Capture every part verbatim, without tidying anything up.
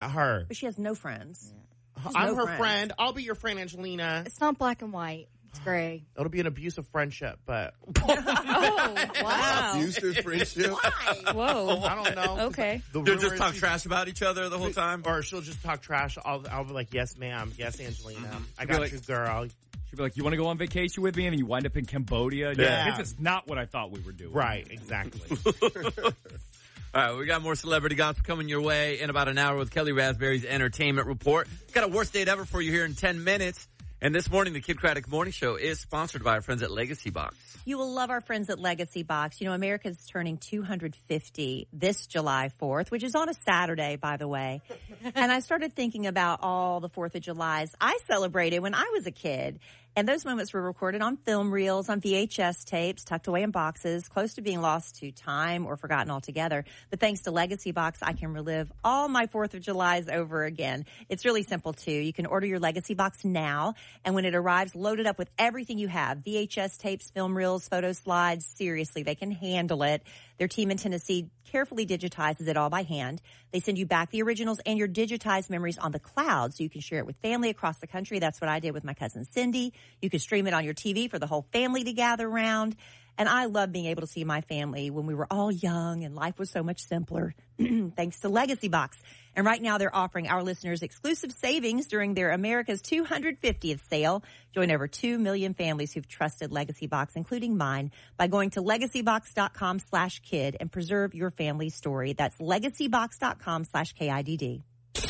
Her. But she has no friends. I'm no her friends. friend. I'll be your friend, Angelina. It's not black and white. It's gray. It'll be an abusive friendship, but... Oh, wow. Abusive friendship? Why? Whoa. I don't know. Okay. The You'll rumor just is talk she's- trash about each other the whole time? Or she'll just talk trash. I'll, I'll be like, yes, ma'am. Yes, Angelina. Mm-hmm. I She'll be got like- you, girl. She'd be like, you want to go on vacation with me? And then you wind up in Cambodia. Yeah. This is not what I thought we were doing. Right, exactly. All right, we got more celebrity gossip coming your way in about an hour with Kelly Raspberry's Entertainment Report. Got a worst date ever for you here in ten minutes. And this morning, the Kid Craddock Morning Show is sponsored by our friends at Legacy Box. You will love our friends at Legacy Box. You know, America's turning two hundred fifty this July fourth, which is on a Saturday, by the way. And I started thinking about all the fourth of Julys I celebrated when I was a kid. And those moments were recorded on film reels, on V H S tapes, tucked away in boxes, close to being lost to time or forgotten altogether. But thanks to Legacy Box, I can relive all my fourth of Julys over again. It's really simple, too. You can order your Legacy Box now, and when it arrives, load it up with everything you have. V H S tapes, film reels, photo slides. Seriously, they can handle it. Their team in Tennessee carefully digitizes it all by hand. They send you back the originals and your digitized memories on the cloud so you can share it with family across the country. That's what I did with my cousin Cindy. You can stream it on your T V for the whole family to gather around. And I love being able to see my family when we were all young and life was so much simpler, thanks to Legacy Box. And right now they're offering our listeners exclusive savings during their America's two hundred fiftieth sale. Join over two million families who've trusted Legacy Box, including mine, by going to legacybox.com slash kid and preserve your family's story. That's legacybox.com slash K I D D.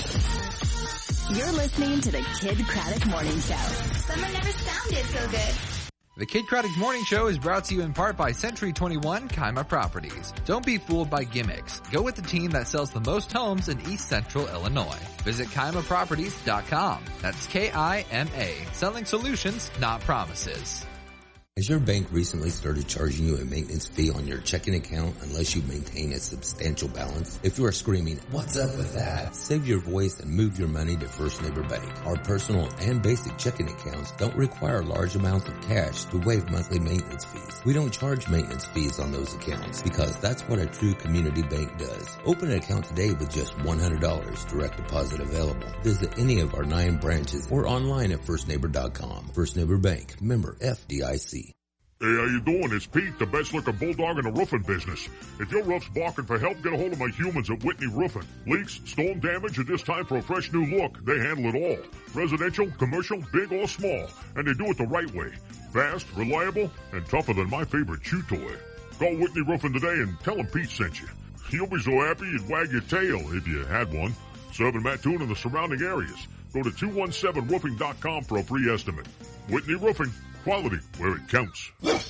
You're listening to the Kid Craddock Morning Show. Summer never sounded so good. The Kid Craddock Morning Show is brought to you in part by Century twenty-one Kaima Properties. Don't be fooled by gimmicks. Go with the team that sells the most homes in East Central Illinois. Visit Kaima Properties dot com. That's K I M A. Selling solutions, not promises. Has your bank recently started charging you a maintenance fee on your checking account unless you maintain a substantial balance? If you are screaming, what's up with that? Save your voice and move your money to First Neighbor Bank. Our personal and basic checking accounts don't require large amounts of cash to waive monthly maintenance fees. We don't charge maintenance fees on those accounts because that's what a true community bank does. Open an account today with just one hundred dollars direct deposit available. Visit any of our nine branches or online at first neighbor dot com. First Neighbor Bank, member F D I C. Hey, how you doing? It's Pete, the best-looking bulldog in the roofing business. If your roof's barking for help, get a hold of my humans at Whitney Roofing. Leaks, storm damage, or just time for a fresh new look, they handle it all. Residential, commercial, big or small. And they do it the right way. Fast, reliable, and tougher than my favorite chew toy. Call Whitney Roofing today and tell them Pete sent you. You'll be so happy you'd wag your tail if you had one. Serving Mattoon and the surrounding areas. Go to two one seven roofing dot com for a free estimate. Whitney Roofing. Quality where it counts.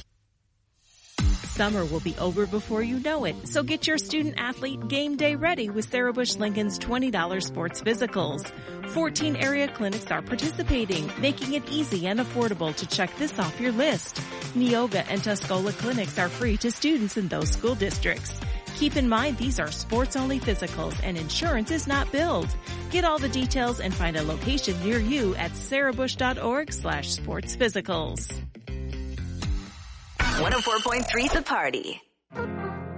Summer will be over before you know it, so get your student athlete game day ready with Sarah Bush Lincoln's twenty dollars sports physicals. fourteen area clinics are participating, making it easy and affordable to check this off your list. Neoga and Tuscola clinics are free to students in those school districts. Keep in mind these are sports-only physicals and insurance is not billed. Get all the details and find a location near you at sarahbush.org slash sports physicals. one oh four point three The Party.